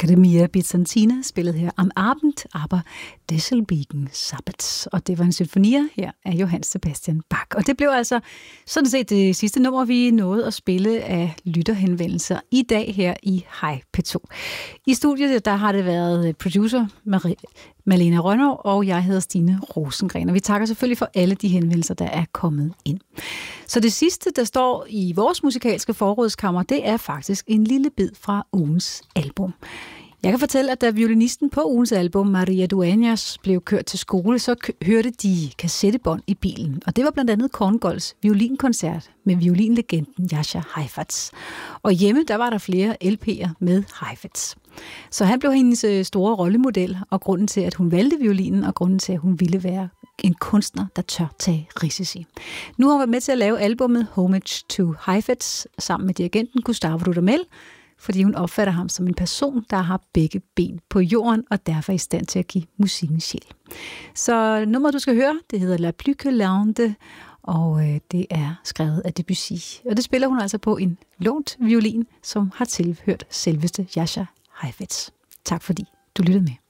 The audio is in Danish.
Akademia Byzantina spillede her Am Abend, aber Desselbigen Sabbat. Og det var en symfonia her af Johann Sebastian Bach. Og det blev altså sådan set det sidste nummer, vi nåede at spille af lytterhenvendelser i dag her i Hej P2. I studiet der har det været producer Malene Rønnow, og jeg hedder Stine Rosengren. Og vi takker selvfølgelig for alle de henvendelser, der er kommet ind. Så det sidste, der står i vores musikalske forrådskammer, det er faktisk en lille bid fra ugens album. Jeg kan fortælle, at da violinisten på ugens album, Maria Dueñas, blev kørt til skole, så hørte de kassettebånd i bilen. Og det var blandt andet Korngolds violinkoncert med violinlegenden Jascha Heifetz. Og hjemme, der var der flere LP'er med Heifetz. Så han blev hendes store rollemodel, og grunden til, at hun valgte violinen, og grunden til, at hun ville være en kunstner, der tør tage risici. Nu har hun været med til at lave albumet Homage to Heifetz sammen med dirigenten Gustavo Dudamel, fordi hun opfatter ham som en person, der har begge ben på jorden, og derfor er i stand til at give musikken sjæl. Så nummeret, du skal høre, det hedder La Plus que Lande, og det er skrevet af Debussy. Og det spiller hun altså på en lånt violin, som har tilhørt selveste Jascha Heifetz. Tak fordi du lyttede med.